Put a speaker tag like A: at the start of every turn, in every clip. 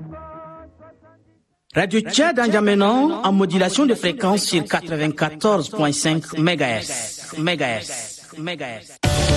A: Radio Tchad N'Djamena en modulation de fréquence sur 94.5 MHz.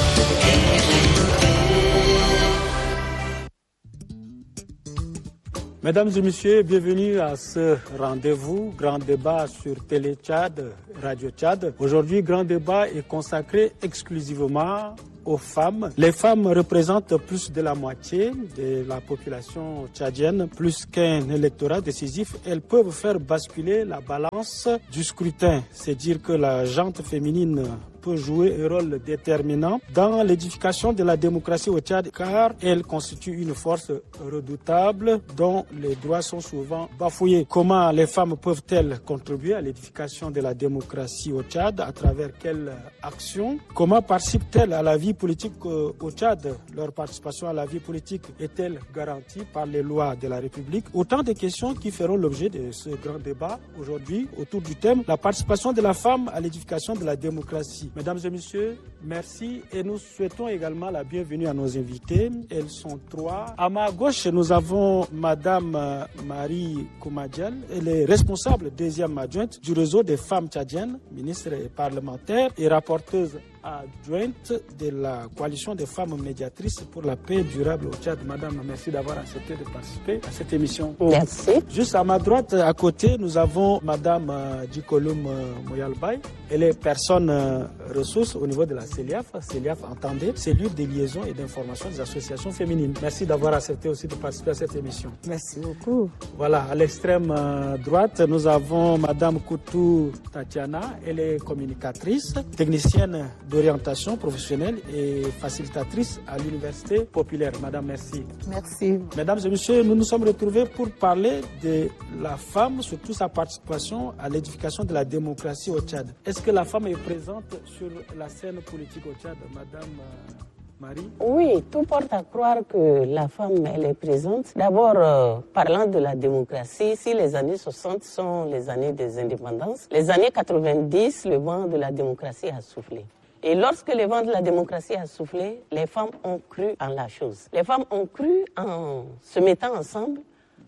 B: Mesdames et messieurs, bienvenue à ce rendez-vous, grand débat sur Télé Tchad, Radio Tchad. Aujourd'hui, grand débat est consacré exclusivement aux femmes. Les femmes représentent plus de la moitié de la population tchadienne, plus qu'un électorat décisif. Elles peuvent faire basculer la balance du scrutin. C'est dire que la gente féminine peut jouer un rôle déterminant dans l'édification de la démocratie au Tchad, car elle constitue une force redoutable dont les droits sont souvent bafoués. Comment les femmes peuvent-elles contribuer à l'édification de la démocratie au Tchad? À travers quelles actions? Comment participent-elles à la vie politique au Tchad? Leur participation à la vie politique est-elle garantie par les lois de la République? Autant de questions qui feront l'objet de ce grand débat aujourd'hui autour du thème la participation de la femme à l'édification de la démocratie. Mesdames et messieurs, merci et nous souhaitons également la bienvenue à nos invités. Elles sont trois. À ma gauche, nous avons Madame Marie Koumadian. Elle est responsable deuxième adjointe du réseau des femmes tchadiennes, ministre et parlementaire et rapporteuse adjointe de la coalition des femmes médiatrices pour la paix durable au Tchad. Madame, merci d'avoir accepté de participer à cette émission.
C: Merci.
B: Juste à ma droite, à côté, nous avons Madame Djikoloum Moyalbay. Elle est personne ressource au niveau de la CELIAF. CELIAF, entendez, cellule de liaison et d'information des associations féminines. Merci d'avoir accepté aussi de participer à cette émission.
C: Merci beaucoup.
B: Voilà, à l'extrême droite, nous avons Madame Koutou Tatiana. Elle est communicatrice, technicienne d'orientation professionnelle et facilitatrice à l'Université populaire. Madame, merci.
C: Merci.
B: Mesdames et messieurs, nous nous sommes retrouvés pour parler de la femme, surtout sa participation à l'édification de la démocratie au Tchad. Est-ce que la femme est présente sur la scène politique au Tchad, Madame Marie?
C: Oui, tout porte à croire que la femme, elle est présente. D'abord, parlant de la démocratie, si les années 60 sont les années des indépendances, les années 90, le vent de la démocratie a soufflé. Et lorsque le vent de la démocratie a soufflé, les femmes ont cru en la chose. Les femmes ont cru en se mettant ensemble,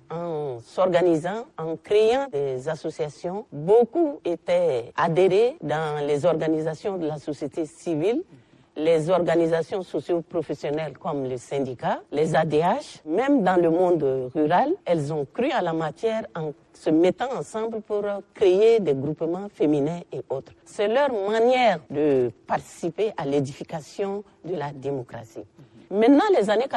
C: en s'organisant, en créant des associations. Beaucoup étaient adhérés dans les organisations de la société civile, les organisations socio-professionnelles comme les syndicats, les ADH, même dans le monde rural, elles ont cru à la matière en se mettant ensemble pour créer des groupements féminins et autres. C'est leur manière de participer à l'édification de la démocratie. Maintenant, les années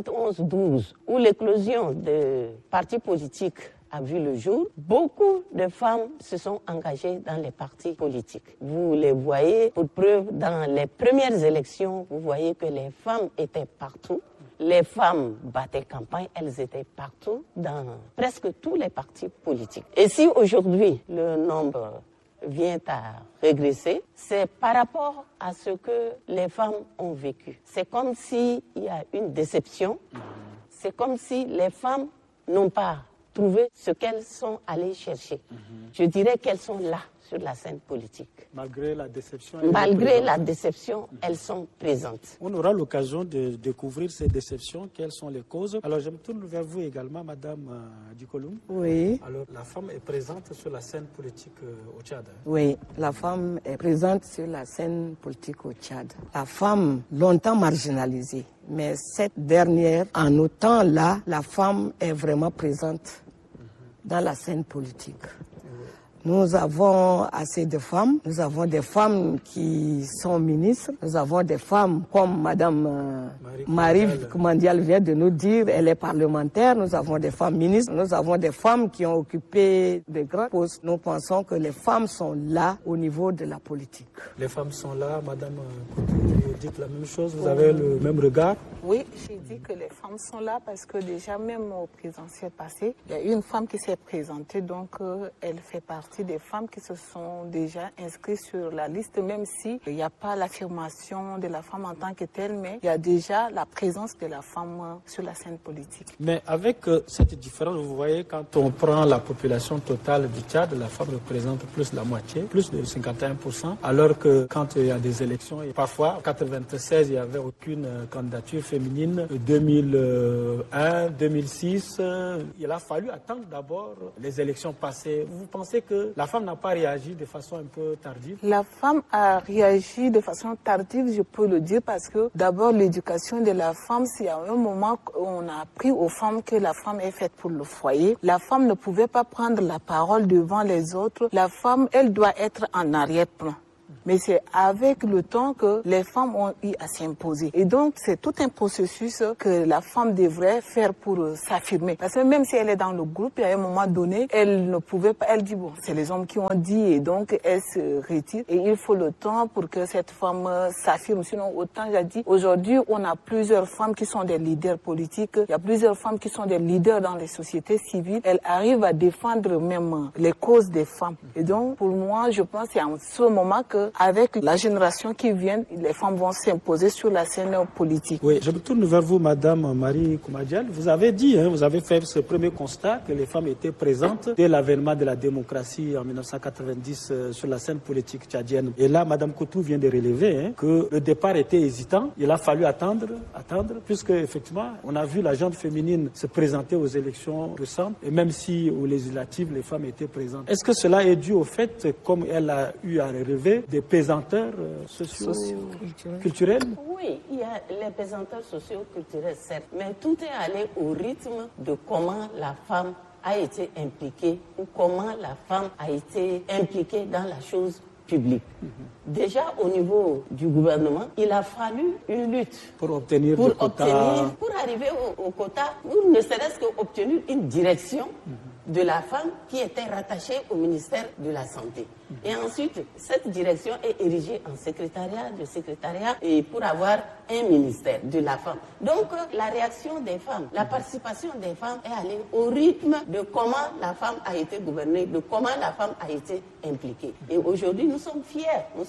C: 91-12, où l'éclosion des partis politiques a vu le jour, beaucoup de femmes se sont engagées dans les partis politiques. Vous les voyez, pour preuve, dans les premières élections, vous voyez que les femmes étaient partout. Les femmes battaient campagne, elles étaient partout dans presque tous les partis politiques. Et si aujourd'hui le nombre vient à régresser, c'est par rapport à ce que les femmes ont vécu. C'est comme s'il y a une déception, c'est comme si les femmes n'ont pas trouvé ce qu'elles sont allées chercher. Je dirais qu'elles sont là, sur la scène politique.
B: Malgré la déception.
C: Malgré la déception, elles sont présentes.
B: On aura l'occasion de découvrir ces déceptions, quelles sont les causes. Alors je me tourne vers vous également, Madame Djikoloum.
D: Oui.
B: Alors la femme est présente sur la scène politique au Tchad.
D: Oui, la femme est présente sur la scène politique au Tchad. La femme, longtemps marginalisée, mais cette dernière, en autant là, la femme est vraiment présente dans la scène politique. Nous avons assez de femmes. Nous avons des femmes qui sont ministres. Nous avons des femmes comme Madame Marie Koumadian vient de nous dire, elle est parlementaire. Nous avons des femmes ministres. Nous avons des femmes qui ont occupé de grands postes. Nous pensons que les femmes sont là au niveau de la politique.
B: Les femmes sont là, Madame Koutou, vous dites la même chose, vous avez le même regard?
E: Oui, j'ai dit que les femmes sont là parce que déjà même au présidentiel passé, il y a une femme qui s'est présentée, donc elle fait partie des femmes qui se sont déjà inscrites sur la liste, même si il n'y a pas l'affirmation de la femme en tant que telle, mais il y a déjà la présence de la femme sur la scène politique.
B: Mais avec cette différence, vous voyez, quand on prend la population totale du Tchad, la femme représente plus de la moitié, plus de 51%, alors que quand il y a des élections, parfois 80%. 1996, il n'y avait aucune candidature féminine. 2001, 2006, il a fallu attendre d'abord les élections passées. Vous pensez que la femme n'a pas réagi de façon un peu tardive?
E: La femme a réagi de façon tardive, je peux le dire, parce que d'abord l'éducation de la femme, c'est à un moment où on a appris aux femmes que la femme est faite pour le foyer. La femme ne pouvait pas prendre la parole devant les autres. La femme, elle doit être en arrière-plan. Mais c'est avec le temps que les femmes ont eu à s'imposer. Et donc, c'est tout un processus que la femme devrait faire pour s'affirmer. Parce que même si elle est dans le groupe, à un moment donné, elle ne pouvait pas, elle dit, bon, c'est les hommes qui ont dit, et donc elle se retire. Et il faut le temps pour que cette femme s'affirme. Sinon, autant j'ai dit, aujourd'hui, on a plusieurs femmes qui sont des leaders politiques. Il y a plusieurs femmes qui sont des leaders dans les sociétés civiles. Elles arrivent à défendre même les causes des femmes. Et donc, pour moi, je pense que c'est en ce moment que avec la génération qui vient, les femmes vont s'imposer sur la scène politique.
B: Oui, je me tourne vers vous, Madame Marie Koumadian. Vous avez dit, vous avez fait ce premier constat que les femmes étaient présentes dès l'avènement de la démocratie en 1990 sur la scène politique tchadienne. Et là, Madame Koutou vient de relever que le départ était hésitant. Il a fallu attendre, puisque effectivement, on a vu la gente féminine se présenter aux élections récentes, et même si aux législatives, les femmes étaient présentes. Est-ce que cela est dû au fait, comme elle a eu à relever, des pesanteurs socio-culturels?
C: Oui, il y a les pesanteurs socio-culturels, certes, mais tout est allé au rythme de comment la femme a été impliquée ou comment la femme a été impliquée dans la chose publique. Déjà au niveau du gouvernement, il a fallu une lutte
B: pour obtenir le quota.
C: Pour arriver au quota, pour ne serait-ce qu'obtenir une direction de la femme qui était rattachée au ministère de la Santé. Et ensuite, cette direction est érigée en secrétariat et pour avoir un ministère de la femme. Donc, la réaction des femmes, la participation des femmes est allée au rythme de comment la femme a été gouvernée, de comment la femme a été impliquée. Et aujourd'hui, nous sommes fiers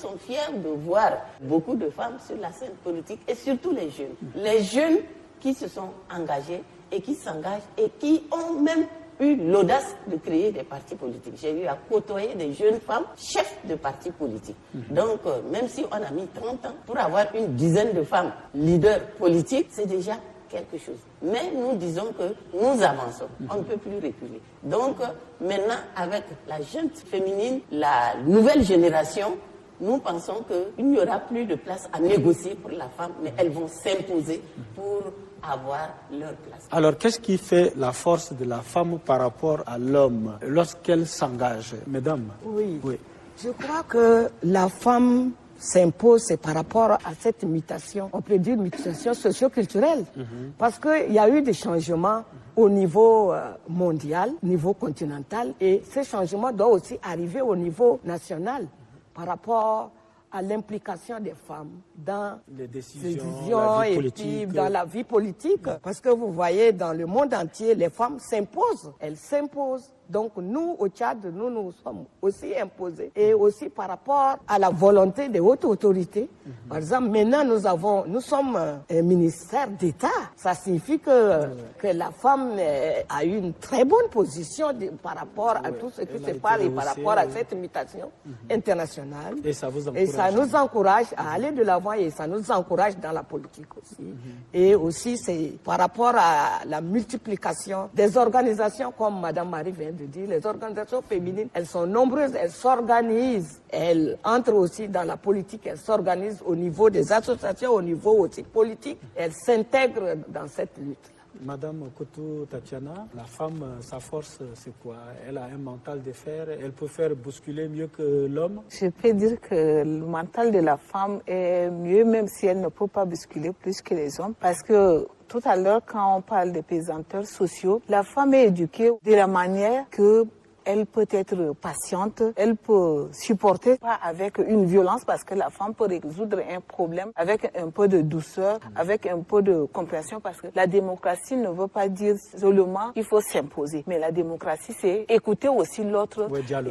C: de voir beaucoup de femmes sur la scène politique et surtout les jeunes. Les jeunes qui se sont engagés et qui s'engagent et qui ont même eu l'audace de créer des partis politiques. J'ai eu à côtoyer des jeunes femmes chefs de partis politiques. Donc, même si on a mis 30 ans pour avoir une dizaine de femmes leaders politiques, c'est déjà quelque chose. Mais nous disons que nous avançons. On ne peut plus reculer. Donc, maintenant, avec la gente féminine, la nouvelle génération, nous pensons qu'il n'y aura plus de place à négocier pour la femme, mais elles vont s'imposer pour avoir leur place.
B: Alors, qu'est-ce qui fait la force de la femme par rapport à l'homme lorsqu'elle s'engage, mesdames?
D: Oui. Je crois que la femme s'impose, c'est par rapport à cette mutation, on peut dire mutation socio-culturelle, parce qu'il y a eu des changements au niveau mondial, au niveau continental, et ces changements doivent aussi arriver au niveau national par rapport à l'implication des femmes dans
B: les décisions
D: et puis dans la vie politique. Parce que vous voyez, dans le monde entier, les femmes s'imposent. Elles s'imposent. Donc nous, au Tchad, nous sommes aussi imposés. Et aussi par rapport à la volonté des hautes autorités. Par exemple, maintenant, nous sommes un ministère d'État. Ça signifie que la femme a une très bonne position par rapport à tout ce qui se passe et par rapport à cette mutation internationale.
B: Et ça vous encourage.
D: Et ça nous encourage à aller de l'avant et ça nous encourage dans la politique aussi. Et aussi, c'est par rapport à la multiplication des organisations, comme Madame Marie vient de dire, les organisations féminines, elles sont nombreuses, elles s'organisent, elles entrent aussi dans la politique, elles s'organisent au niveau des associations, au niveau aussi politique, elles s'intègrent dans cette lutte.
B: Madame Koutou Tatiana, la femme, sa force, c'est quoi? Elle a un mental de fer, elle peut faire bousculer mieux que l'homme?
E: Je peux dire que le mental de la femme est mieux, même si elle ne peut pas bousculer plus que les hommes, parce que tout à l'heure, quand on parle des pesanteurs sociaux, la femme est éduquée de la manière que elle peut être patiente, elle peut supporter, pas avec une violence, parce que la femme peut résoudre un problème avec un peu de douceur, avec un peu de compréhension, parce que la démocratie ne veut pas dire seulement il faut s'imposer, mais la démocratie, c'est écouter aussi l'autre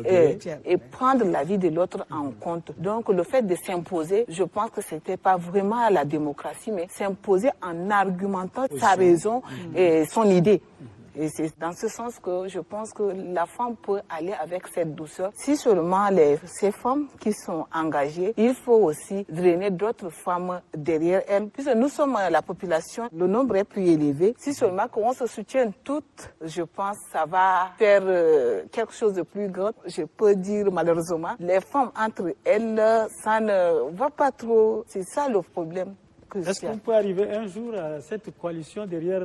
E: et prendre l'avis de l'autre en compte. Donc le fait de s'imposer, je pense que c'était pas vraiment la démocratie, mais s'imposer en argumentant sa raison et son idée. Et c'est dans ce sens que je pense que la femme peut aller avec cette douceur. Si seulement ces femmes qui sont engagées, il faut aussi drainer d'autres femmes derrière elles. Puisque nous sommes la population, le nombre est plus élevé. Si seulement qu'on se soutienne toutes, je pense que ça va faire quelque chose de plus grand. Je peux dire malheureusement, les femmes entre elles, ça ne va pas trop. C'est ça le problème.
B: Est-ce qu'on peut arriver un jour à cette coalition derrière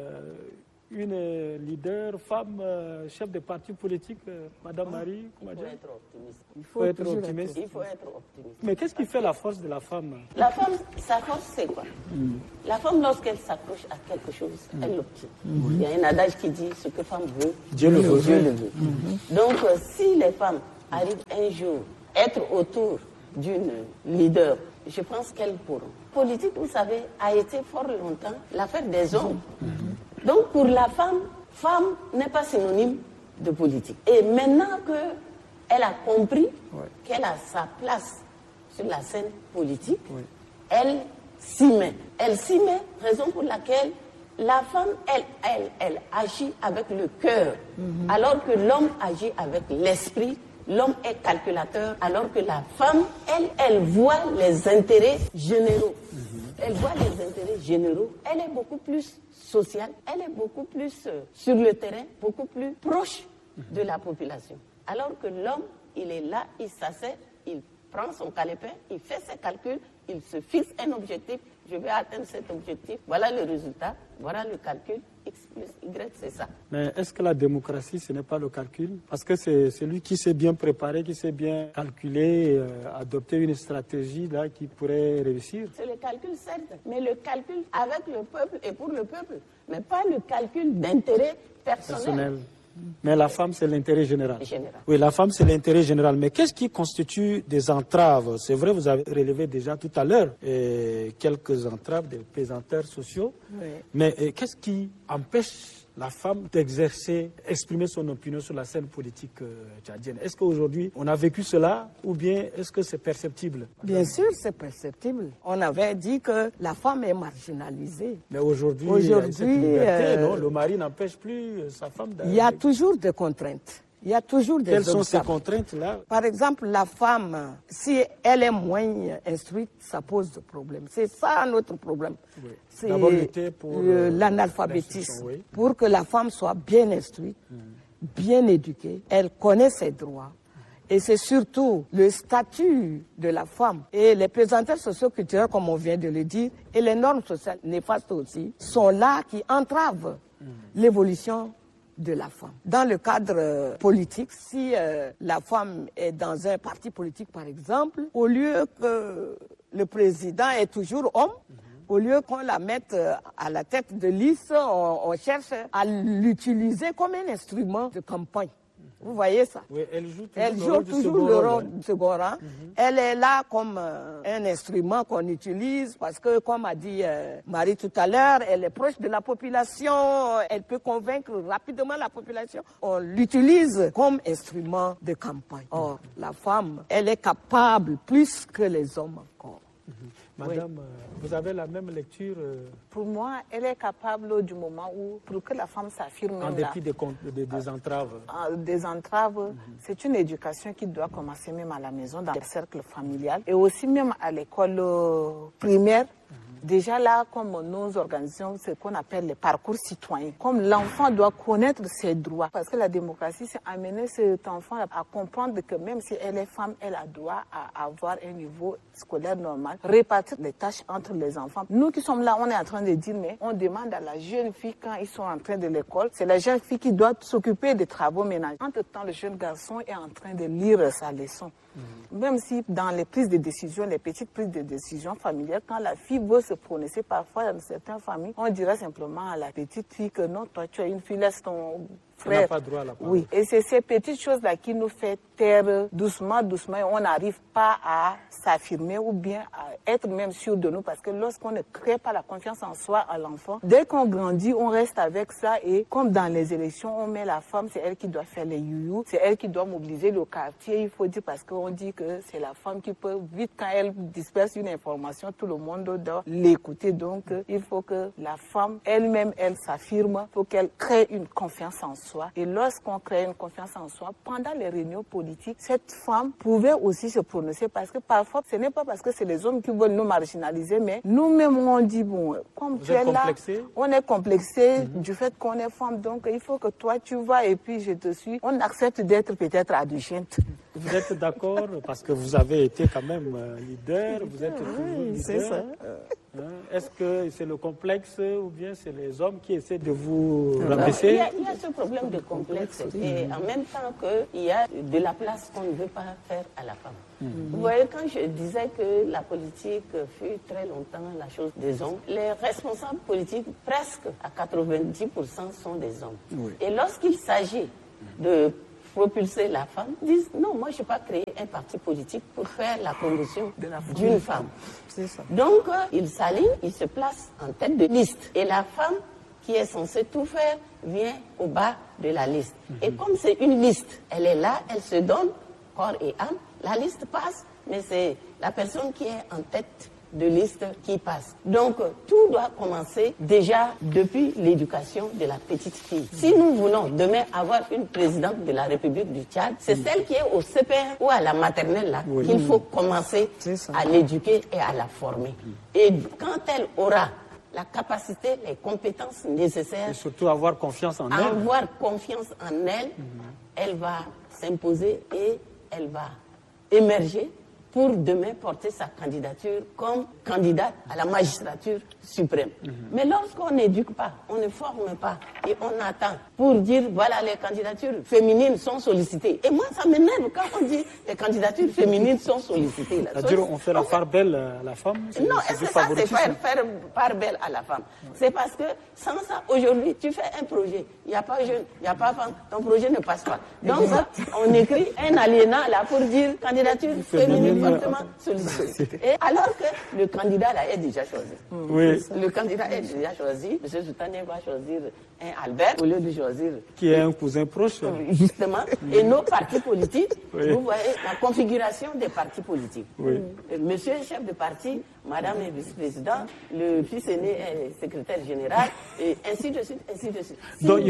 B: une leader, femme, chef de parti politique, Madame Marie?
C: Il faut être optimiste.
B: Il faut être optimiste. Mais qu'est-ce qui fait la force de la femme?
C: La femme, sa force, c'est quoi? La femme, lorsqu'elle s'accroche à quelque chose, elle l'obtient. Il y a un adage qui dit ce que femme veut, Dieu le veut. Donc, si les femmes arrivent un jour à être autour d'une leader, je pense qu'elles pourront. Politique, vous savez, a été fort longtemps l'affaire des hommes. Donc pour la femme n'est pas synonyme de politique. Et maintenant qu'elle a compris qu'elle a sa place sur la scène politique, elle s'y met. Elle s'y met, raison pour laquelle la femme, elle agit avec le cœur, alors que l'homme agit avec l'esprit. L'homme est calculateur, alors que la femme, elle voit les intérêts généraux. Elle voit les intérêts généraux. Elle est beaucoup plus sociale, elle est beaucoup plus sur le terrain, beaucoup plus proche de la population. Alors que l'homme, il est là, il s'assied, il prend son calepin, il fait ses calculs, il se fixe un objectif. Je vais atteindre cet objectif. Voilà le résultat, voilà le calcul. X plus Y, c'est ça.
B: Mais est-ce que la démocratie, ce n'est pas le calcul? Parce que c'est celui qui s'est bien préparé, qui s'est bien calculé, adopter une stratégie là qui pourrait réussir.
C: C'est le calcul, certes, mais le calcul avec le peuple et pour le peuple, mais pas le calcul d'intérêt personnel.
B: Mais la femme, c'est l'intérêt général. Oui, la femme, c'est l'intérêt général. Mais qu'est-ce qui constitue des entraves? C'est vrai, vous avez relevé déjà tout à l'heure quelques entraves des pesanteurs sociaux. Oui. Mais qu'est-ce qui empêche la femme d'exercer, exprimer son opinion sur la scène politique tchadienne? Est-ce qu'aujourd'hui, on a vécu cela ou bien est-ce que c'est perceptible?
D: Bien sûr, c'est perceptible. On avait dit que la femme est marginalisée.
B: Mais aujourd'hui cette liberté, non, le mari n'empêche plus sa femme d'aller.
D: Il y a toujours des contraintes. Il y a toujours des
B: obstacles. Quelles sont ces contraintes-là?
D: Par exemple, la femme, si elle est moins instruite, ça pose des problèmes. C'est ça notre problème.
B: Oui.
D: C'est
B: lutter pour
D: l'analphabétisme.
B: Oui.
D: Pour que la femme soit bien instruite, bien éduquée, elle connaît ses droits. Et c'est surtout le statut de la femme et les pesanteurs socioculturels, comme on vient de le dire, et les normes sociales néfastes aussi, sont là qui entravent l'évolution de la femme. Dans le cadre politique, si la femme est dans un parti politique, par exemple, au lieu que le président est toujours homme, au lieu qu'on la mette à la tête de liste, on cherche à l'utiliser comme un instrument de campagne. Vous voyez ça?
B: Oui, elle joue toujours
D: le rôle du second rang. Elle est là comme un instrument qu'on utilise parce que, comme a dit Marie tout à l'heure, elle est proche de la population, elle peut convaincre rapidement la population. On l'utilise comme instrument de campagne. Or, la femme, elle est capable plus que les hommes encore.
B: Madame, vous avez la même lecture
E: Pour moi, elle est capable du moment où, pour que la femme s'affirme...
B: En dépit des entraves.
E: Des entraves, c'est une éducation qui doit commencer même à la maison, dans le cercle familial, et aussi même à l'école primaire. Déjà là, comme nous organisons ce qu'on appelle les parcours citoyens, comme l'enfant doit connaître ses droits, parce que la démocratie, c'est amener cet enfant à comprendre que même si elle est femme, elle a droit à avoir un niveau scolaire normal, répartir les tâches entre les enfants. Nous qui sommes là, on est en train de dire, mais on demande à la jeune fille quand ils sont en train de l'école, c'est la jeune fille qui doit s'occuper des travaux ménagers. Entre-temps, le jeune garçon est en train de lire sa leçon. Même si dans les prises de décision, les petites prises de décision familiales, quand la fille veut se prononcer, parfois dans certaines familles, on dirait simplement à la petite fille que non, toi tu es une fille, laisse ton frères.
B: On n'a pas droit à la parole.
E: Oui, et c'est ces petites choses-là qui nous fait taire doucement, doucement, et on n'arrive pas à s'affirmer ou bien à être même sûr de nous, parce que lorsqu'on ne crée pas la confiance en soi à l'enfant, dès qu'on grandit, on reste avec ça, et comme dans les élections, on met la femme, c'est elle qui doit faire les youyou, c'est elle qui doit mobiliser le quartier, il faut dire, parce qu'on dit que c'est la femme qui peut, vite quand elle disperse une information, tout le monde doit l'écouter, donc il faut que la femme elle-même, elle s'affirme, il faut qu'elle crée une confiance en soi, et lorsqu'on crée une confiance en soi, pendant les réunions politiques, cette femme pouvait aussi se prononcer, parce que parfois, ce n'est pas parce que c'est les hommes qui veulent nous marginaliser, mais nous-mêmes, on dit, bon, comme
B: Vous
E: tu
B: êtes
E: es là,
B: complexé?
E: on est complexé du fait qu'on est femme, donc il faut que toi, tu vas, et puis je te suis. On accepte d'être peut-être adjacente.
B: Vous êtes d'accord, parce que vous avez été quand même leader, vous êtes toujours leader.
E: C'est ça.
B: Est-ce que c'est le complexe ou bien c'est les hommes qui essaient de vous rabaisser?
C: Il y a ce problème de complexe et en même temps qu'il y a de la place qu'on ne veut pas faire à la femme. Vous voyez, quand je disais que la politique fut très longtemps la chose des hommes, les responsables politiques, presque à 90% sont des hommes. Oui. Et lorsqu'il s'agit de propulser la femme, disent non, moi je ne vais pas créer un parti politique pour faire la promotion d'une femme.
E: C'est ça.
C: Donc ils s'alignent, ils se placent en tête de liste. Et la femme qui est censée tout faire vient au bas de la liste. Et comme c'est une liste, elle est là, elle se donne corps et âme, la liste passe, mais c'est la personne qui est en tête de liste qui passe. Donc, tout doit commencer déjà depuis l'éducation de la petite fille. Si nous voulons demain avoir une présidente de la République du Tchad, c'est celle qui est au CPR ou à la maternelle là qu'il faut commencer à l'éduquer et à la former. Et quand elle aura la capacité, les compétences nécessaires...
B: Et surtout avoir confiance en elle.
C: Avoir confiance en elle, elle va s'imposer et elle va émerger pour demain porter sa candidature comme candidate à la magistrature suprême. Mais lorsqu'on n'éduque pas, on ne forme pas et on attend pour dire voilà, les candidatures féminines sont sollicitées. Et moi ça m'énerve quand on dit les candidatures féminines sont sollicitées.
B: C'est-à-dire on fait la part belle à la femme?
C: Non, est-ce que ça c'est faire part belle à la femme? C'est parce que sans ça, aujourd'hui, tu fais un projet, il n'y a pas jeune, il n'y a pas femme, ton projet ne passe pas. Donc on écrit un alinéa là pour dire candidature féminine fortement sollicitée. Et alors que le candidat là est déjà choisi.
B: Oui.
C: Le candidat est déjà choisi. M. Soutane va choisir un Albert au lieu de choisir...
B: Qui est un cousin proche.
C: Justement. Et nos partis politiques, vous voyez la configuration des partis politiques. Monsieur est chef de parti, madame est vice-président, le fils aîné est secrétaire général, et ainsi de suite, ainsi de suite.
B: Donc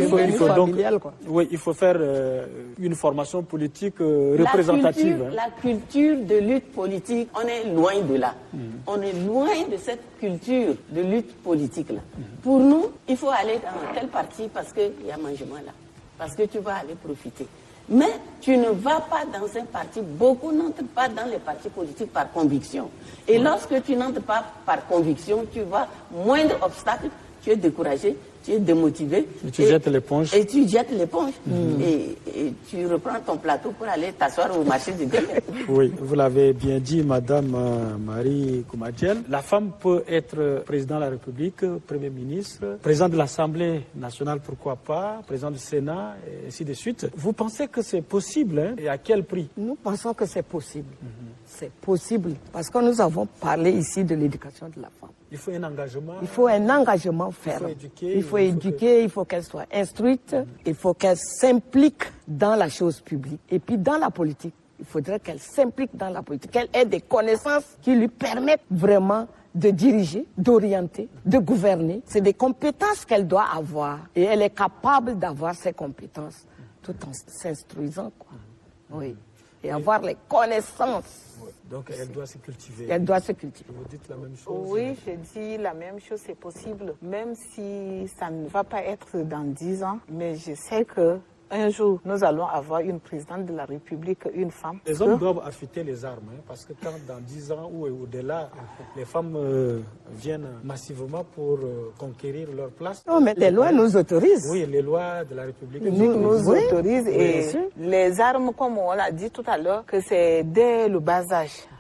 B: il faut faire une formation politique représentative.
C: La culture de lutte politique, on est loin de là. On est loin de cette culture de lutte politique-là. Pour nous, il faut aller dans tel parti parce qu'il y a mangement là, parce que tu vas aller profiter. Mais tu ne vas pas dans un parti, beaucoup n'entrent pas dans les partis politiques par conviction. Et lorsque tu n'entres pas par conviction, tu vois moindre obstacle, tu es découragé, tu es démotivé.
B: Et tu jettes l'éponge.
C: Et tu jettes l'éponge. Et tu reprends ton plateau pour aller t'asseoir au marché du délai.
B: Oui, vous l'avez bien dit, Madame Marie Koumadiel. La femme peut être président de la République, Premier ministre, président de l'Assemblée nationale, pourquoi pas, président du Sénat, et ainsi de suite. Vous pensez que c'est possible, hein, et à quel prix?
D: Nous pensons que c'est possible. C'est possible parce que nous avons parlé ici de l'éducation de la femme.
B: Il faut un engagement.
D: Il faut un engagement ferme. Il faut éduquer, il faut qu'elle soit instruite, il faut qu'elle s'implique dans la chose publique. Et puis dans la politique, il faudrait qu'elle s'implique dans la politique, qu'elle ait des connaissances qui lui permettent vraiment de diriger, d'orienter, de gouverner. C'est des compétences qu'elle doit avoir. Et elle est capable d'avoir ces compétences tout en s'instruisant, quoi. Oui. Et avoir les connaissances.
B: Donc elle doit se cultiver.
D: Elle doit se cultiver.
B: Vous dites la même chose?
E: Oui, je dis la même chose, c'est possible. Même si ça ne va pas être dans 10 ans, mais je sais que un jour, nous allons avoir une présidente de la République, une femme.
B: Les hommes doivent affûter les armes, hein, parce que quand dans 10 ans ou au-delà, les femmes viennent massivement pour conquérir leur place.
D: Non, mais les lois nous autorisent.
B: Oui, les lois de la République
E: nous autorisent. Et les armes, comme on l'a dit tout à l'heure, que c'est dès le bas âge.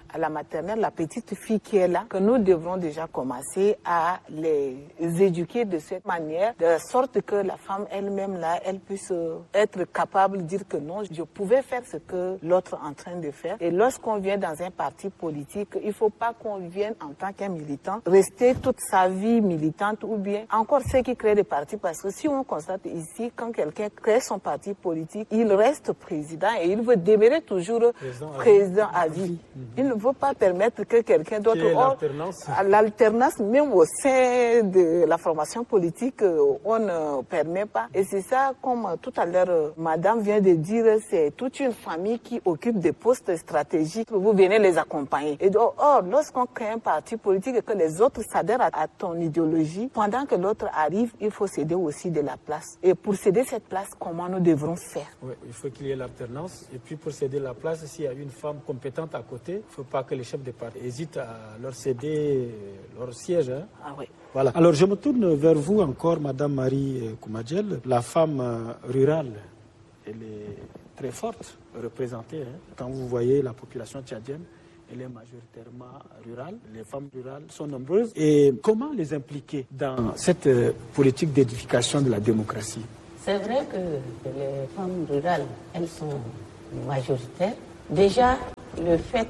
E: à la maternelle, la petite fille qui est là, que nous devrons déjà commencer à les éduquer de cette manière, de sorte que la femme elle-même là, elle puisse être capable de dire que non, je pouvais faire ce que l'autre est en train de faire. Et lorsqu'on vient dans un parti politique, il ne faut pas qu'on vienne en tant qu'un militant, rester toute sa vie militante ou bien encore ceux qui créent des partis, parce que si on constate ici, quand quelqu'un crée son parti politique, il reste président et il veut demeurer toujours président à vie. Il ne veut pas permettre que quelqu'un d'autre... L'alternance, même au sein de la formation politique, on ne permet pas. Et c'est ça, comme tout à l'heure, madame vient de dire, c'est toute une famille qui occupe des postes stratégiques. Vous venez les accompagner. Et donc, lorsqu'on crée un parti politique et que les autres s'adhèrent à ton idéologie, pendant que l'autre arrive, il faut céder aussi de la place. Et pour céder cette place, comment nous devrons faire?
B: Oui, il faut qu'il y ait l'alternance. Et puis pour céder la place, s'il y a une femme compétente à côté, il ne faut pas que les chefs de parti hésitent à leur céder leur siège. Hein.
E: Ah oui.
B: Voilà. Alors je me tourne vers vous encore, Madame Marie Koumadjel. La femme rurale, elle est très forte, représentée. Hein. Quand vous voyez la population tchadienne, elle est majoritairement rurale. Les femmes rurales sont nombreuses. Et comment les impliquer dans cette politique d'édification de la démocratie?
C: C'est vrai que les femmes rurales, elles sont majoritaires. Déjà, le fait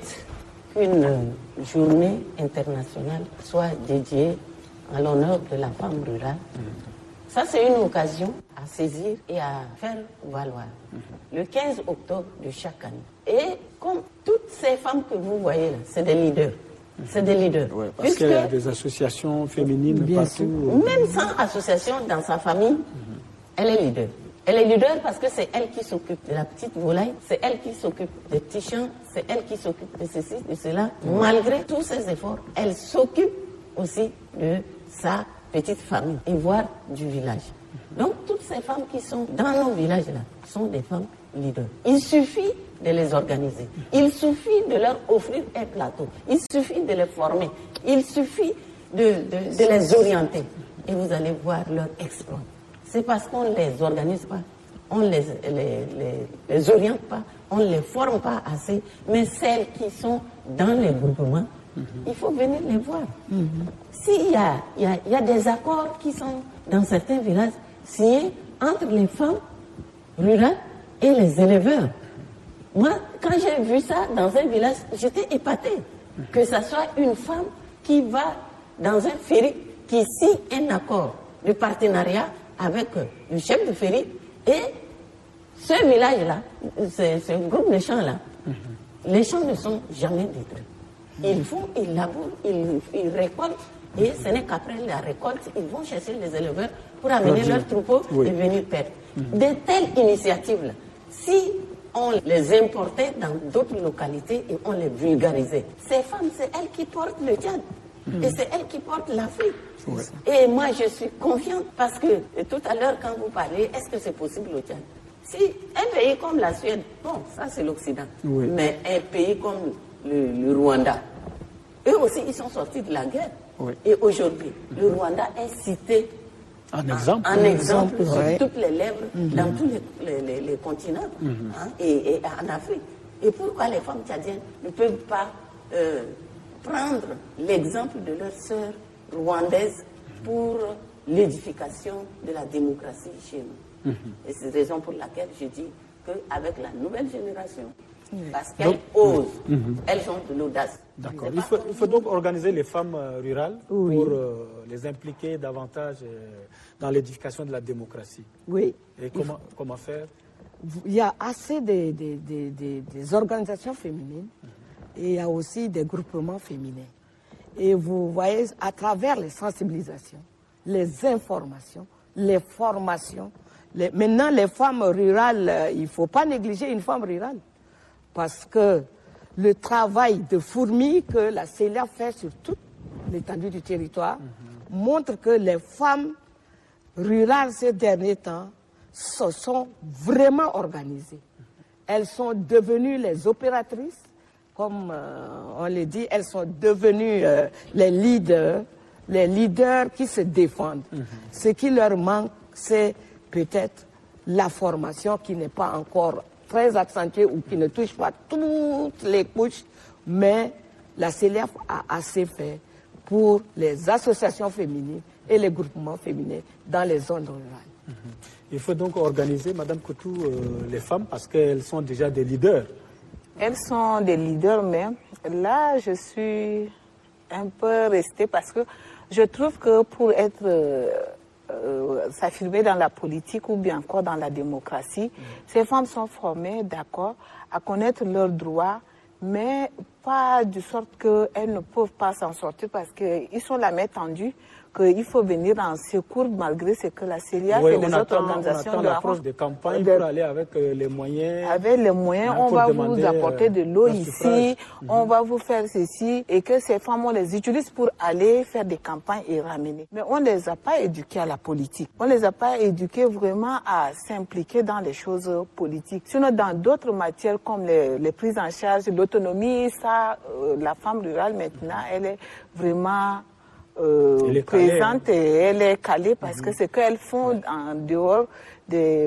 C: qu'une journée internationale soit dédiée à l'honneur de la femme rurale, ça c'est une occasion à saisir et à faire valoir. Le 15 octobre de chaque année. Et comme toutes ces femmes que vous voyez là, c'est des leaders. C'est des leaders.
B: Oui, parce qu'il y a des associations féminines partout.
C: Même sans association dans sa famille, elle est leader. Elle est leader parce que c'est elle qui s'occupe de la petite volaille, c'est elle qui s'occupe des petits champs, c'est elle qui s'occupe de ceci, de cela. Malgré tous ses efforts, elle s'occupe aussi de sa petite famille et voire du village. Donc toutes ces femmes qui sont dans nos villages là sont des femmes leaders. Il suffit de les organiser. Il suffit de leur offrir un plateau. Il suffit de les former. Il suffit de les orienter. Et vous allez voir leur exploit. C'est parce qu'on ne les organise pas, on ne les oriente pas, on ne les forme pas assez. Mais celles qui sont dans les groupements, il faut venir les voir. S'il y a des accords qui sont dans certains villages signés entre les femmes rurales et les éleveurs. Moi, quand j'ai vu ça dans un village, j'étais épatée. Que ce soit une femme qui va dans un ferry, qui signe un accord de partenariat avec le chef de ferry, et ce village-là, ce groupe de champs-là, les champs ne sont jamais détruits. Ils vont, ils labourent, ils récoltent, et ce n'est qu'après la récolte, ils vont chercher les éleveurs pour amener leurs troupeaux et venir perdre. De telles initiatives-là, si on les importait dans d'autres localités et on les vulgarisait, ces femmes, c'est elles qui portent le Tchad. Et c'est elles qui portent l'Afrique. Et moi, je suis confiante parce que tout à l'heure, quand vous parlez, est-ce que c'est possible au Tchad? Si un pays comme la Suède, bon, ça c'est l'Occident, mais un pays comme le Rwanda, eux aussi, ils sont sortis de la guerre. Et aujourd'hui, le Rwanda est cité
B: en exemple
C: sur toutes les lèvres, dans tous les continents, et en Afrique. Et pourquoi les femmes tchadiennes ne peuvent pas prendre l'exemple de leurs sœurs rwandaises pour l'édification de la démocratie chez nous? Et c'est la raison pour laquelle je dis qu'avec la nouvelle génération, parce qu'elles osent, elles ont de l'audace.
B: D'accord. Il faut donc organiser les femmes rurales pour les impliquer davantage dans l'édification de la démocratie.
D: Oui.
B: Et comment faire?
D: Il y a assez des organisations féminines et il y a aussi des groupements féminins. Et vous voyez, à travers les sensibilisations, les informations, les formations, maintenant les femmes rurales, il ne faut pas négliger une femme rurale. Parce que le travail de fourmi que la CELA fait sur toute l'étendue du territoire montre que les femmes rurales ces derniers temps se sont vraiment organisées. Elles sont devenues les opératrices, comme on le dit, elles sont devenues les leaders qui se défendent. Ce qui leur manque, c'est peut-être la formation qui n'est pas encore très accentuée ou qui ne touche pas toutes les couches, mais la CELIAF a assez fait pour les associations féminines et les groupements féminins dans les zones rurales.
B: Il faut donc organiser, Madame Coutou, les femmes parce qu'elles sont déjà des leaders.
E: Elles sont des leaders, mais là, je suis un peu restée parce que je trouve que pour être s'affirmer dans la politique ou bien encore dans la démocratie, ces femmes sont formées, d'accord, à connaître leurs droits, mais pas de sorte qu'elles ne peuvent pas s'en sortir parce qu'ils sont la main tendue, qu'il faut venir en secours malgré ce que la CELIAF et les autres organisations...
B: On attend l'approche des campagnes pour aller avec les moyens.
E: Avec les moyens, on va vous apporter de l'eau ici, on va vous faire ceci, et que ces femmes, on les utilise pour aller faire des campagnes et ramener. Mais on ne les a pas éduquées à la politique. On ne les a pas éduquées vraiment à s'impliquer dans les choses politiques. Sinon, dans d'autres matières comme les prises en charge, l'autonomie, ça, la femme rurale maintenant, elle est vraiment... présente et elle est calée parce que ce qu'elles font en dehors des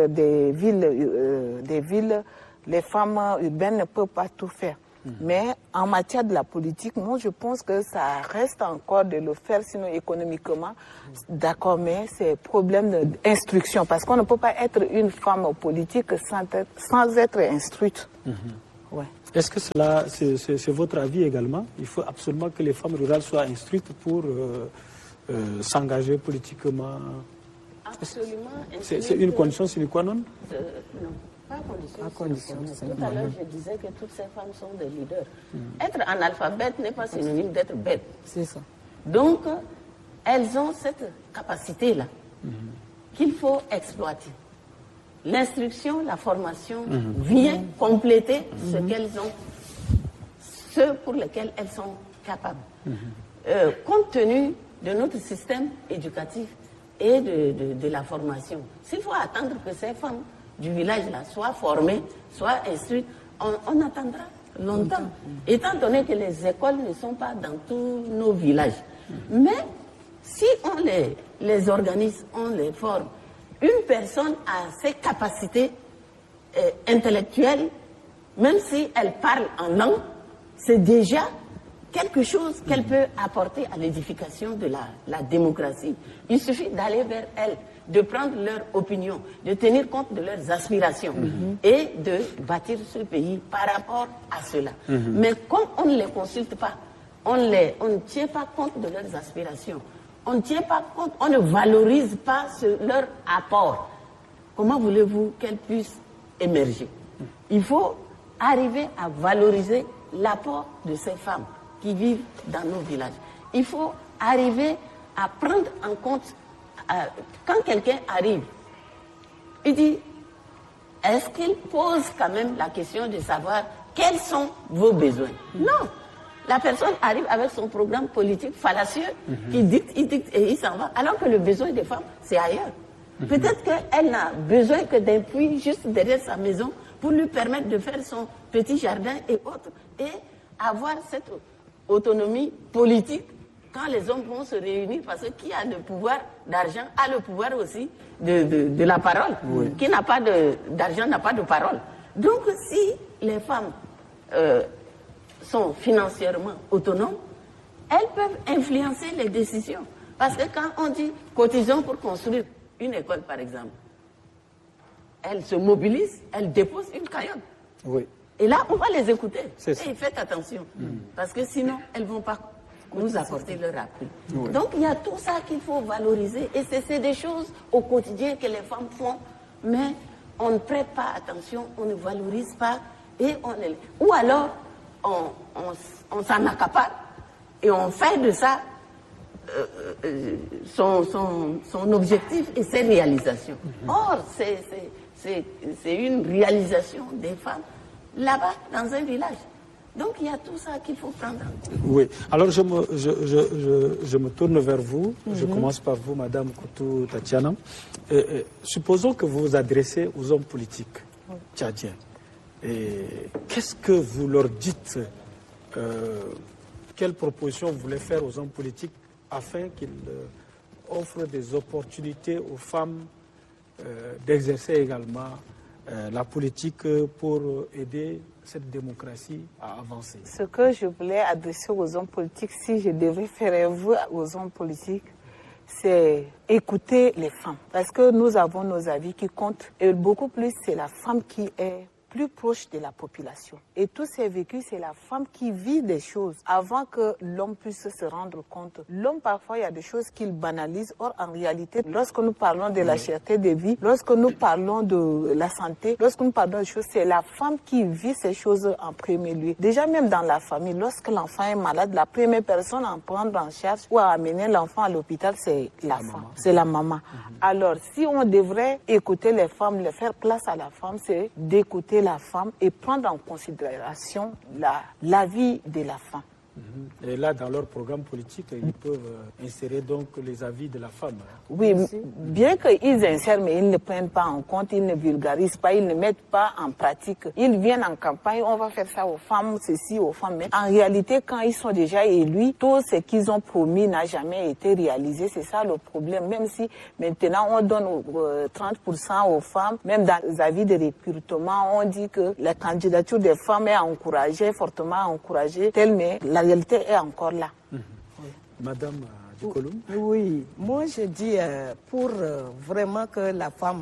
E: villes, les femmes urbaines ne peuvent pas tout faire. Mais en matière de la politique, moi je pense que ça reste encore de le faire, sinon économiquement, d'accord, mais c'est problème d'instruction parce qu'on ne peut pas être une femme politique sans être instruite. Ouais.
B: Est-ce que cela, c'est votre avis également? Il faut absolument que les femmes rurales soient instruites pour s'engager politiquement.
C: Absolument.
B: C'est une condition sine qua non?
C: Non, pas condition. Tout à l'heure, je disais que toutes ces femmes sont des leaders. Être analphabète n'est pas synonyme d'être bête.
D: C'est ça.
C: Donc, elles ont cette capacité-là qu'il faut exploiter. L'instruction, la formation vient compléter ce qu'elles ont, ce pour lesquels elles sont capables. Compte tenu de notre système éducatif et de la formation, s'il faut attendre que ces femmes du village-là soient formées, soient instruites, on attendra longtemps, étant donné que les écoles ne sont pas dans tous nos villages. Mais si on les organise, on les forme, une personne a ses capacités intellectuelles, même si elle parle en langue, c'est déjà quelque chose qu'elle peut apporter à l'édification de la démocratie. Il suffit d'aller vers elle, de prendre leur opinion, de tenir compte de leurs aspirations et de bâtir ce pays par rapport à cela. Mais comme on ne les consulte pas, on ne tient pas compte de leurs aspirations, on ne tient pas compte, on ne valorise pas leur apport. Comment voulez-vous qu'elles puissent émerger? Il faut arriver à valoriser l'apport de ces femmes qui vivent dans nos villages. Il faut arriver à prendre en compte, quand quelqu'un arrive, il dit, est-ce qu'il pose quand même la question de savoir quels sont vos besoins? Non. La personne arrive avec son programme politique fallacieux, qui dicte, il dicte et il s'en va. Alors que le besoin des femmes, c'est ailleurs. Peut-être qu'elle n'a besoin que d'un puits juste derrière sa maison pour lui permettre de faire son petit jardin et autres, et avoir cette autonomie politique quand les hommes vont se réunir, parce que qui a le pouvoir d'argent a le pouvoir aussi de la parole. Qui n'a pas d'argent n'a pas de parole. Donc si les femmes sont financièrement autonomes, elles peuvent influencer les décisions. Parce que quand on dit cotisons pour construire une école, par exemple, elles se mobilisent, elles déposent une cagnotte.
B: Oui.
C: Et là, on va les écouter.
B: Et
C: faites attention, parce que sinon, elles ne vont pas nous apporter leur appui. Donc, il y a tout ça qu'il faut valoriser. Et c'est des choses au quotidien que les femmes font, mais on ne prête pas attention, on ne valorise pas, et ou alors, on s'en accapare et on fait de ça son objectif et ses réalisations. Or, c'est une réalisation des femmes là-bas, dans un village. Donc, il y a tout ça qu'il faut prendre en compte.
B: Oui. Alors, je me tourne vers vous. Je commence par vous, Madame Coutou Tatiana. Supposons que vous vous adressez aux hommes politiques tchadiens. Qu'est-ce que vous leur dites? Quelles propositions vous voulez faire aux hommes politiques afin qu'ils offrent des opportunités aux femmes d'exercer également la politique pour aider cette démocratie à avancer?
E: Ce que je voulais adresser aux hommes politiques, si je devais faire œuvre aux hommes politiques, c'est écouter les femmes. Parce que nous avons nos avis qui comptent. Et beaucoup plus, c'est la femme qui est plus proche de la population. Et tous ces vécus, c'est la femme qui vit des choses avant que l'homme puisse se rendre compte. L'homme, parfois, il y a des choses qu'il banalise. Or, en réalité, lorsque nous parlons de la cherté de vie, lorsque nous parlons de la santé, lorsque nous parlons de choses, c'est la femme qui vit ces choses en premier lieu. Déjà, même dans la famille, lorsque l'enfant est malade, la première personne à prendre en charge ou à amener l'enfant à l'hôpital, c'est la femme. C'est la maman. Alors, si on devrait écouter les femmes, les faire place à la femme, c'est d'écouter la femme et prendre en considération la vie de la femme.
B: Et là, dans leur programme politique, ils peuvent insérer donc les avis de la femme.
E: Oui, bien qu'ils insèrent, mais ils ne prennent pas en compte, ils ne vulgarisent pas, ils ne mettent pas en pratique. Ils viennent en campagne, on va faire ça aux femmes, ceci aux femmes. Mais en réalité, quand ils sont déjà élus, tout ce qu'ils ont promis n'a jamais été réalisé. C'est ça le problème. Même si maintenant on donne 30% aux femmes, même dans les avis de recrutement, on dit que la candidature des femmes est encouragée, fortement encouragée, telle, mais la réalité est encore là.
B: Madame Dikoloum?
D: Oui, moi je dis pour vraiment que la femme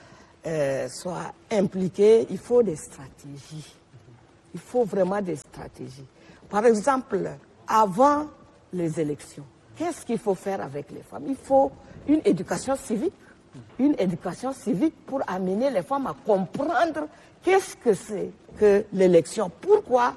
D: soit impliquée, il faut des stratégies. Il faut vraiment des stratégies. Par exemple, avant les élections, qu'est-ce qu'il faut faire avec les femmes? Il faut une éducation civique. Une éducation civique pour amener les femmes à comprendre qu'est-ce que c'est que l'élection. Pourquoi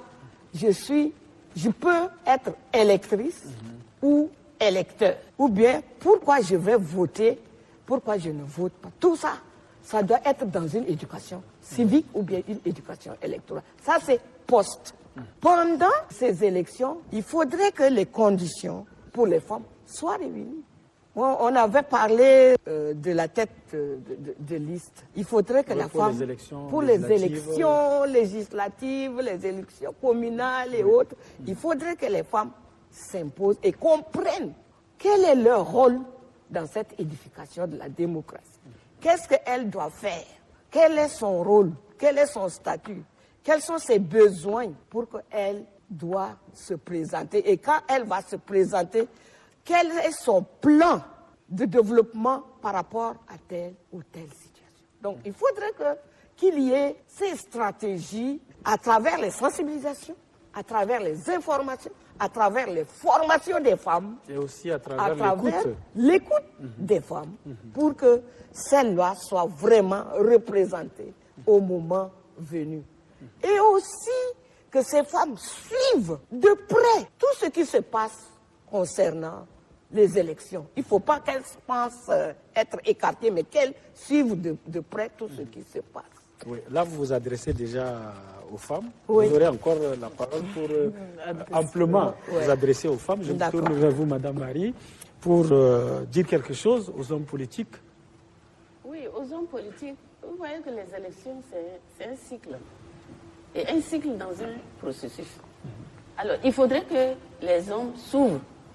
D: je peux être électrice ou électeur. Ou bien, pourquoi je vais voter, pourquoi je ne vote pas. Tout ça, ça doit être dans une éducation civique ou bien une éducation électorale. Ça, c'est post. Pendant ces élections, il faudrait que les conditions pour les femmes soient réunies. On avait parlé de la tête de liste. Il faudrait que la femme, pour les élections législatives, les élections communales et autres, il faudrait que les femmes s'imposent et comprennent quel est leur rôle dans cette édification de la démocratie. Qu'est-ce qu'elle doit faire? Quel est son rôle? Quel est son statut? Quels sont ses besoins pour qu'elle doit se présenter? Et quand elle va se présenter, quel est son plan de développement par rapport à telle ou telle situation? Donc, il faudrait qu'il y ait ces stratégies à travers les sensibilisations, à travers les informations, à travers les formations des femmes.
B: Et aussi à travers
D: l'écoute des femmes, pour que celle-là soit vraiment représentée au moment venu. Et aussi que ces femmes suivent de près tout ce qui se passe concernant les élections. Il ne faut pas qu'elles pensent être écartées, mais qu'elles suivent de près tout ce qui se passe.
B: Oui, là, vous vous adressez déjà aux femmes.
D: Oui.
B: Vous aurez encore la parole pour amplement vous adresser aux femmes. Je me tourne vers vous, Madame Marie, pour dire quelque chose aux hommes politiques.
C: Oui, aux hommes politiques, vous voyez que les élections, c'est un cycle. Et un cycle dans un processus. Alors, il faudrait que les hommes s'ouvrent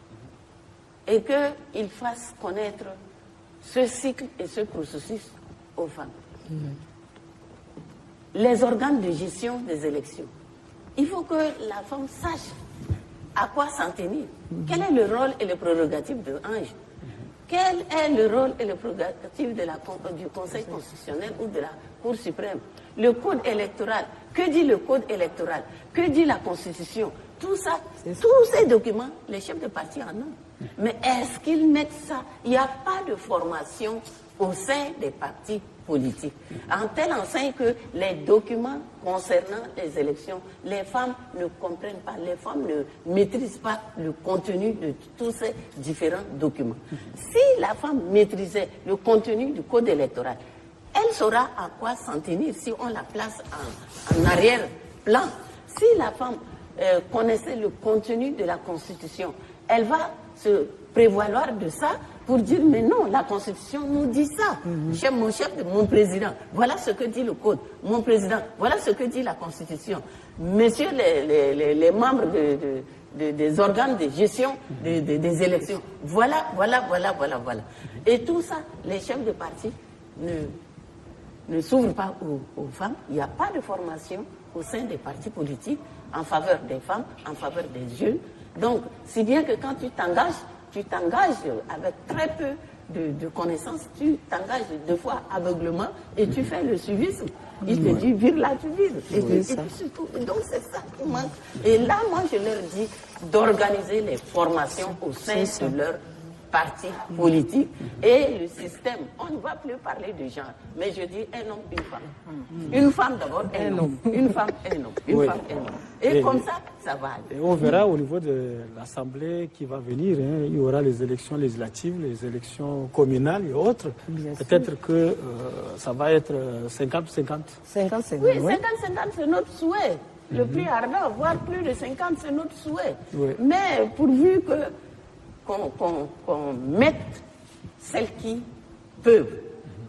C: et qu'ils fassent connaître ce cycle et ce processus aux femmes. Les organes de gestion des élections. Il faut que la femme sache à quoi s'en tenir. Quel est le rôle et les prérogatives de l'ange? Quel est le rôle et les prérogatives du Conseil constitutionnel ou de la Cour suprême? Le code électoral. Que dit le code électoral? Que dit la Constitution? Tout ça, tous ces documents, les chefs de parti en ont. Mais est-ce qu'ils mettent ça? Il n'y a pas de formation au sein des partis politiques. En telle enseigne que les documents concernant les élections, les femmes ne comprennent pas, les femmes ne maîtrisent pas le contenu de tous ces différents documents. Si la femme maîtrisait le contenu du code électoral, elle saura à quoi s'en tenir si on la place en arrière-plan. Si la femme connaissait le contenu de la Constitution, elle va se prévaloir de ça pour dire mais non, la Constitution nous dit ça. Mon président, voilà ce que dit le code. Mon président, voilà ce que dit la Constitution. Messieurs les membres des organes de gestion des élections, voilà. Et tout ça, les chefs de parti ne s'ouvre pas aux femmes. Il n'y a pas de formation au sein des partis politiques en faveur des femmes, en faveur des jeunes. Donc, si bien que quand tu t'engages avec très peu de connaissances, tu t'engages deux fois aveuglement et tu fais le suivisme. Il te dit, vire là, tu vires. Et puis surtout, donc c'est ça qui manque. Et là, moi, je leur dis d'organiser les formations au sein de leur parti politique et le système. On ne va plus parler de genre, mais je dis un homme, une femme. Une femme d'abord, un homme. Une femme, un homme. Une femme, un homme. Et comme ça va aller.
B: Et on verra au niveau de l'Assemblée qui va venir, il y aura les élections législatives, les élections communales et autres. Peut-être que ça va être 50-50.
C: 50-50. Oui, 50-50, c'est notre souhait. Le plus ardent, voire plus de 50, c'est notre souhait. Oui. Mais pourvu qu'on mette celles qui peuvent.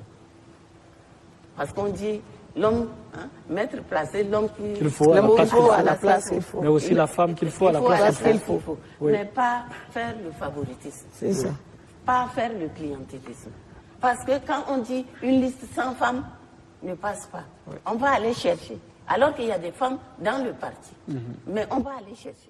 C: Parce qu'on dit l'homme, mettre, placer l'homme qu'il
B: faut
C: à la place qu'il
B: faut. Mais aussi la femme qu'il faut à la place qu'il faut.
C: Oui. Mais pas faire le favoritisme.
B: C'est ça.
C: Pas faire le clientélisme. Parce que quand on dit une liste sans femmes ne passe pas, on va aller chercher. Alors qu'il y a des femmes dans le parti. Mais on va aller chercher.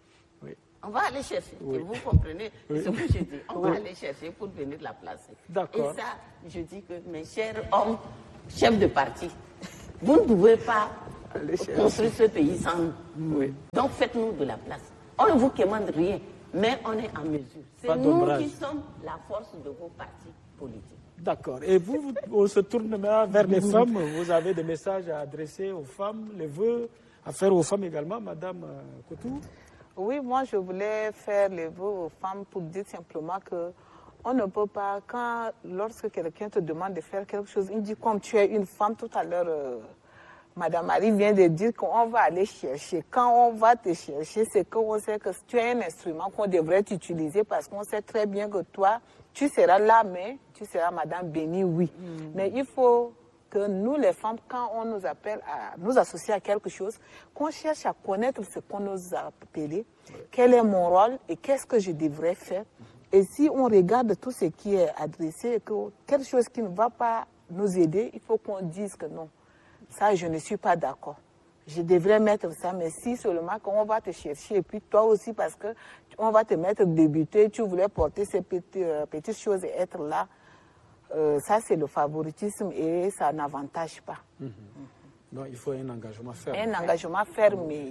C: On va aller chercher. Et vous comprenez ce que je dis. On va aller chercher pour venir la placer.
B: D'accord.
C: Et ça, je dis que mes chers hommes, chefs de parti, vous ne pouvez pas construire ce pays sans nous. Donc faites-nous de la place. On ne vous commande rien, mais on est en mesure. C'est nous qui sommes la force de vos partis politiques.
B: D'accord. Et vous, on se tourne maintenant vers les femmes. Vous avez des messages à adresser aux femmes, les vœux à faire aux femmes également, Madame Coutou?
E: Oui, moi je voulais faire les vœux aux femmes pour dire simplement que on ne peut pas, lorsque quelqu'un te demande de faire quelque chose, il dit comme tu es une femme, tout à l'heure, Madame Marie vient de dire qu'on va aller chercher. Quand on va te chercher, c'est qu'on sait que tu es un instrument qu'on devrait utiliser parce qu'on sait très bien que toi, tu seras là, mais tu seras Madame Béni, oui. Mais il faut que nous, les femmes, quand on nous appelle à nous associer à quelque chose, qu'on cherche à connaître ce qu'on nous a appelé, quel est mon rôle et qu'est-ce que je devrais faire. Et si on regarde tout ce qui est adressé et que quelque chose qui ne va pas nous aider, il faut qu'on dise que non, ça je ne suis pas d'accord. Je devrais mettre ça, mais si seulement qu'on va te chercher, et puis toi aussi parce qu'on va te mettre débuter, tu voulais porter ces petites choses et être là, ça c'est le favoritisme et ça n'avantage pas.
B: Donc il faut un engagement ferme.
E: Un engagement ferme et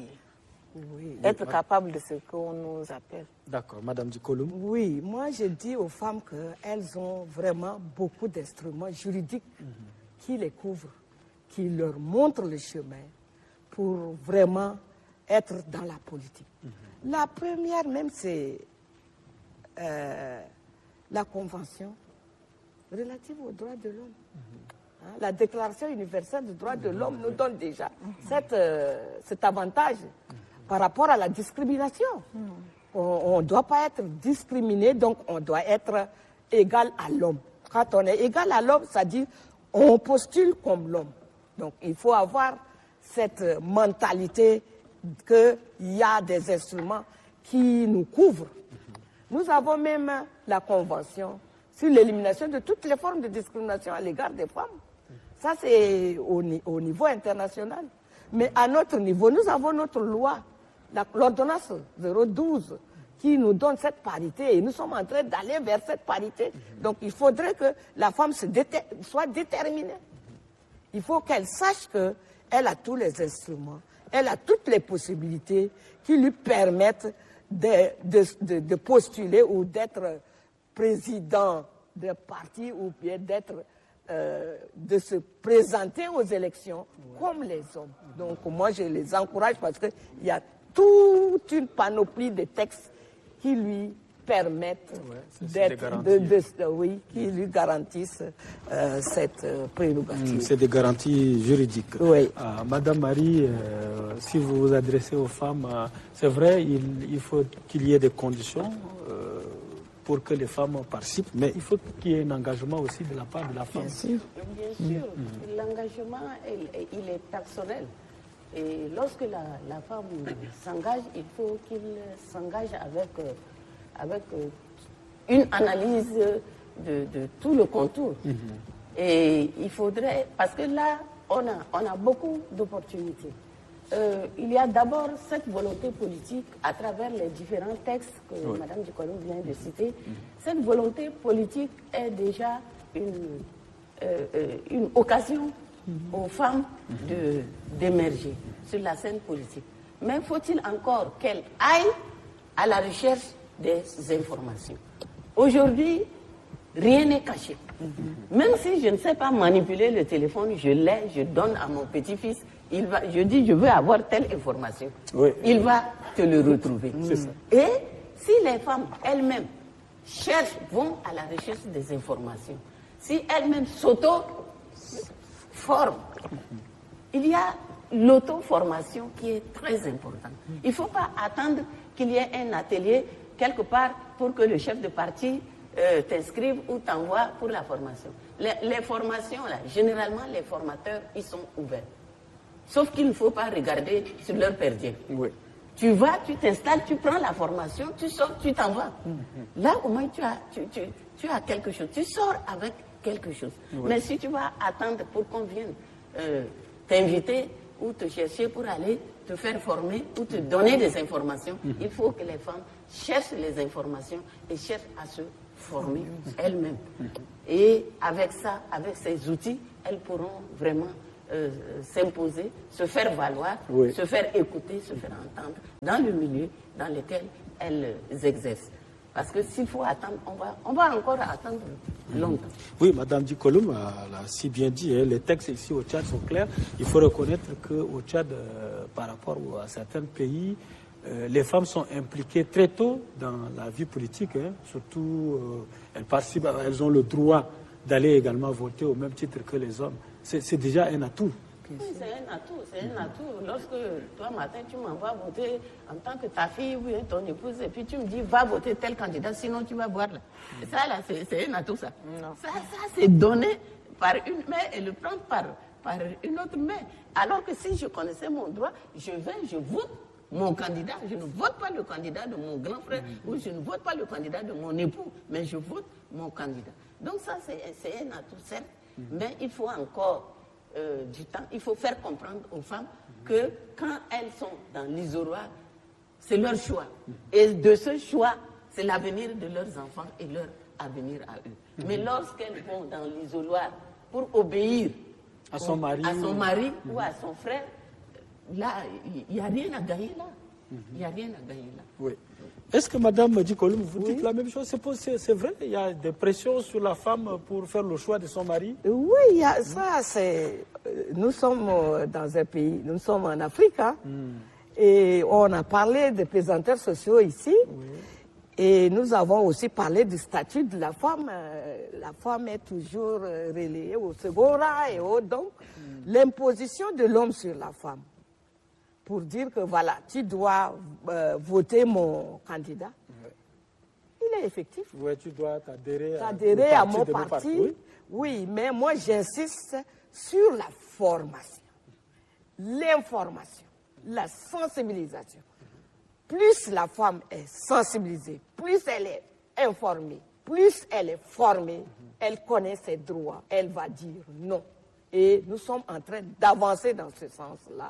E: être capable de ce qu'on nous appelle.
B: D'accord. Madame Dikoloum?
D: Oui, moi je dis aux femmes qu'elles ont vraiment beaucoup d'instruments juridiques qui les couvrent, qui leur montrent le chemin pour vraiment être dans la politique. La première même, c'est la Convention relative aux droits de l'homme. La Déclaration universelle des droits de l'homme nous donne déjà cet avantage par rapport à la discrimination. On ne doit pas être discriminé, donc on doit être égal à l'homme. Quand on est égal à l'homme, ça dit on postule comme l'homme. Donc il faut avoir cette mentalité qu'il y a des instruments qui nous couvrent. Nous avons même la Convention sur l'élimination de toutes les formes de discrimination à l'égard des femmes. Ça, c'est au niveau international. Mais à notre niveau, nous avons notre loi, l'ordonnance 012, qui nous donne cette parité. Et nous sommes en train d'aller vers cette parité. Donc, il faudrait que la femme soit déterminée. Il faut qu'elle sache qu'elle a tous les instruments, elle a toutes les possibilités qui lui permettent de postuler ou d'être président de parti ou bien de se présenter aux élections comme les hommes. Donc moi je les encourage parce qu'il y a toute une panoplie de textes qui lui permettent qui lui garantissent cette prérogative.
B: C'est des garanties juridiques.
D: Oui.
B: Madame Marie, si vous vous adressez aux femmes, c'est vrai, il faut qu'il y ait des conditions pour que les femmes participent, mais il faut qu'il y ait un engagement aussi de la part de la femme.
C: Bien sûr. L'engagement, il est personnel. Et lorsque la femme s'engage, il faut qu'il s'engage avec une analyse de tout le contour. Et il faudrait, parce que là, on a beaucoup d'opportunités. Il y a d'abord cette volonté politique à travers les différents textes que Mme Djikolom vient de citer. Cette volonté politique est déjà une occasion aux femmes d'émerger sur la scène politique. Mais faut-il encore qu'elles aillent à la recherche des informations? Aujourd'hui, rien n'est caché. Même si je ne sais pas manipuler le téléphone, je donne à mon petit-fils, je dis je veux avoir telle information. Il va te le retrouver. Et si les femmes elles-mêmes vont à la recherche des informations, si elles-mêmes s'auto-forment, il y a l'auto-formation qui est très importante. Il ne faut pas attendre qu'il y ait un atelier quelque part pour que le chef de parti t'inscrive ou t'envoie pour la formation. Les formations, là, généralement, les formateurs, ils sont ouverts. Sauf qu'il ne faut pas regarder sur leur perdien. Tu vas, tu t'installes, tu prends la formation, tu sors, tu t'en vas. Là, au moins, tu as quelque chose. Tu sors avec quelque chose. Mais si tu vas attendre pour qu'on vienne t'inviter ou te chercher pour aller te faire former ou te donner des informations, il faut que les femmes cherchent les informations et cherchent à se former elles-mêmes. Et avec ça, avec ces outils, elles pourront vraiment s'imposer, se faire valoir, se faire écouter, se faire entendre dans le milieu dans lequel elles exercent. Parce que s'il faut attendre, on va encore attendre longtemps.
B: Oui, Mme Djikolom l'a si bien dit, hein, les textes ici au Tchad sont clairs. Il faut reconnaître qu'au Tchad, par rapport à certains pays, les femmes sont impliquées très tôt dans la vie politique. Hein. Surtout, elles participent, elles ont le droit d'aller également voter au même titre que les hommes. C'est déjà un atout.
C: Oui, c'est un atout. Lorsque toi, matin, tu m'envoies voter en tant que ta fille ou ton épouse, et puis tu me dis, va voter tel candidat, sinon tu vas boire là. Et ça, là, c'est un atout, ça. Ça c'est donné par une main et le prendre par une autre main. Alors que si je connaissais mon droit, je vote mon candidat. Je ne vote pas le candidat de mon grand frère ou je ne vote pas le candidat de mon époux, mais je vote mon candidat. Donc ça, c'est un atout, certes, mais il faut encore du temps. Il faut faire comprendre aux femmes que quand elles sont dans l'isoloir, c'est leur choix. Et de ce choix, c'est l'avenir de leurs enfants et leur avenir à eux. Mais lorsqu'elles vont dans l'isoloir pour obéir
B: à son mari
C: ou à son frère, là, il n'y a rien à gagner là. Il n'y a rien à gagner là.
B: Oui. Est-ce que Mme Djikolom, vous dites la même chose? C'est vrai, il y a des pressions sur la femme pour faire le choix de son mari?
D: Oui, il y a ça. Nous sommes dans un pays, nous sommes en Afrique, hein, et on a parlé des présenteurs sociaux ici, et nous avons aussi parlé du statut de la femme. La femme est toujours relayée au second rang, et donc l'imposition de l'homme sur la femme, pour dire que voilà, tu dois voter mon candidat. Il est effectif.
B: Oui, tu dois t'adhérer
D: à mon parti. Oui, mais moi j'insiste sur la formation, l'information, la sensibilisation. Plus la femme est sensibilisée, plus elle est informée, plus elle est formée, elle connaît ses droits, elle va dire non. Et nous sommes en train d'avancer dans ce sens-là.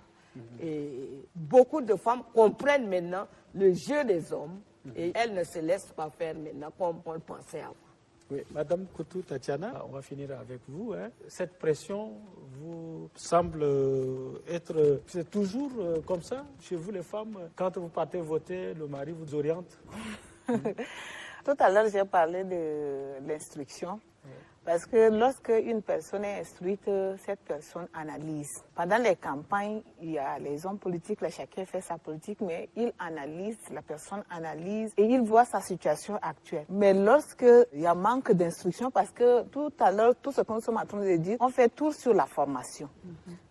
D: Et beaucoup de femmes comprennent maintenant le jeu des hommes et elles ne se laissent pas faire maintenant comme on le pensait avant.
B: Oui, Madame Koutou Tatiana, on va finir avec vous. Hein. Cette pression vous semble être... C'est toujours comme ça chez vous les femmes? Quand vous partez voter, le mari vous oriente?
E: Tout à l'heure, j'ai parlé de l'instruction. Parce que lorsque une personne est instruite, cette personne analyse. Pendant les campagnes, il y a les hommes politiques, là, chacun fait sa politique, mais il analyse, la personne analyse et il voit sa situation actuelle. Mais lorsque il y a manque d'instruction, parce que tout à l'heure, tout ce que nous sommes en train de dire, on fait tout sur la formation.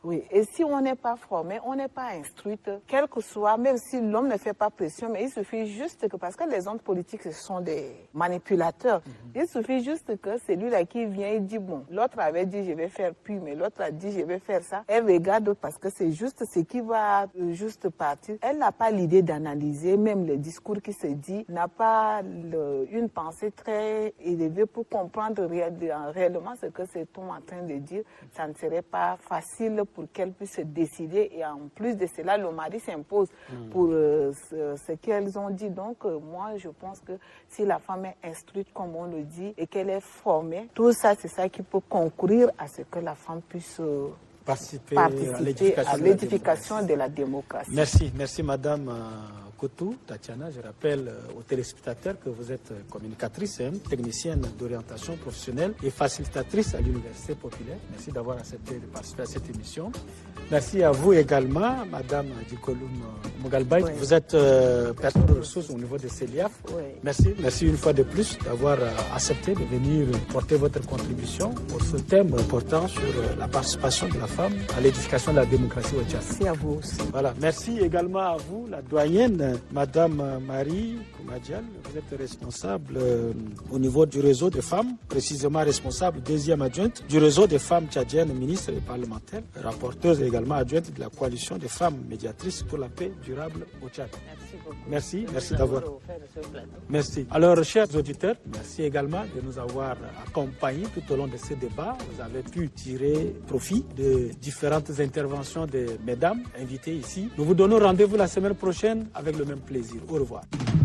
E: Oui, et si on n'est pas formé, on n'est pas instruite, quel que soit, même si l'homme ne fait pas pression, mais il suffit juste que, parce que les hommes politiques, ce sont des manipulateurs, il suffit juste que c'est lui-là qui vient et dit, bon, l'autre avait dit je vais faire puis, mais l'autre a dit je vais faire ça. Elle regarde parce que c'est juste ce qui va juste partir. Elle n'a pas l'idée d'analyser, même le discours qui se dit, n'a pas une pensée très élevée pour comprendre réellement ce que cet homme est en train de dire. Ça ne serait pas facile pour qu'elle puisse se décider, et en plus de cela, le mari s'impose pour ce qu'elles ont dit. Donc moi je pense que si la femme est instruite comme on le dit et qu'elle est formée, tout ça c'est ça qui peut concourir à ce que la femme puisse participer à l'édification de la démocratie.
B: Merci Madame Kotou, Tatiana. Je rappelle aux téléspectateurs que vous êtes communicatrice, technicienne d'orientation professionnelle et facilitatrice à l'Université populaire. Merci d'avoir accepté de participer à cette émission. Merci à vous également, Madame Dikoloum Mogalbaï. Oui. Vous êtes personne de ressources au niveau de CELIAF. Oui. Merci une fois de plus d'avoir accepté de venir porter votre contribution pour ce thème portant sur la participation de la femme à l'édification de la démocratie au Tchad.
D: Merci à vous aussi.
B: Voilà. Merci également à vous, la doyenne, Madame Marie Koumadjian. Vous êtes responsable au niveau du réseau des femmes, précisément responsable, deuxième adjointe du réseau des femmes tchadiennes, ministre et parlementaire, rapporteuse également adjointe de la coalition des femmes médiatrices pour la paix durable au Tchad.
C: Merci beaucoup.
B: Merci d'avoir. Merci. Alors, chers auditeurs, merci également de nous avoir accompagnés tout au long de ce débat. Vous avez pu tirer profit de différentes interventions des mesdames invitées ici. Nous vous donnons rendez-vous la semaine prochaine avec le même plaisir. Au revoir.